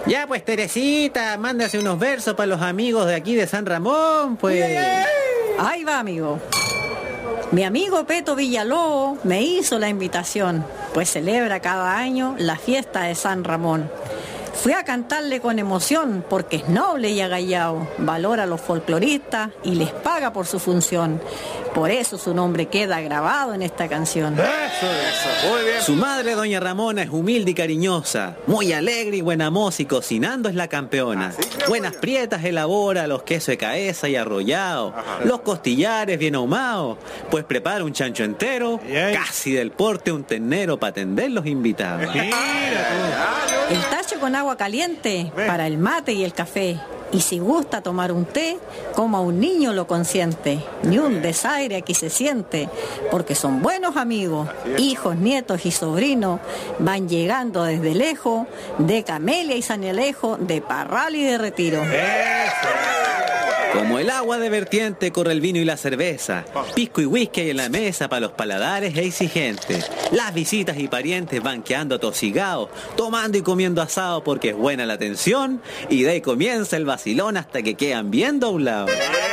Ya pues, Teresita, mándase unos versos para los amigos de aquí de San Ramón, pues. Ahí va, amigo. Mi amigo Peto Villalobos me hizo la invitación, pues celebra cada año la fiesta de San Ramón. Fui a cantarle con emoción porque es noble y agallao, valora a los folcloristas y les paga por su función. Por eso su nombre queda grabado en esta canción. Eso, muy bien. Su madre, doña Ramona, es humilde y cariñosa, muy alegre y buena moza y cocinando es la campeona. Buenas prietas elabora, los quesos de cabeza y arrollado, los costillares bien ahumados, pues prepara un chancho entero, casi del porte un ternero para atender los invitados. El tacho con agua caliente para el mate y el café. Y si gusta tomar un té, como a un niño lo consiente. Ni un desaire aquí se siente, porque son buenos amigos. Hijos, nietos y sobrinos van llegando desde lejos, de Camelia y San Alejo, de Parral y de Retiro. Como el agua de vertiente corre el vino y la cerveza, pisco y whisky hay en la mesa para los paladares e exigentes. Las visitas y parientes van quedando atosigados, tomando y comiendo asado porque es buena la atención y de ahí comienza el vacilón hasta que quedan bien doblados.